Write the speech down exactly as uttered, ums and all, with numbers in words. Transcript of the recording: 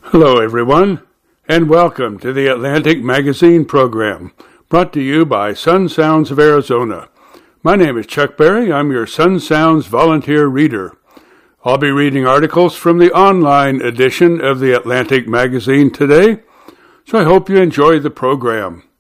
Hello, everyone, and welcome to the Atlantic Magazine program, brought to you by Sun Sounds of Arizona. My name is Chuck Berry. I'm your Sun Sounds volunteer reader. I'll be reading articles from the online edition of the Atlantic Magazine today, so I hope you enjoy the program.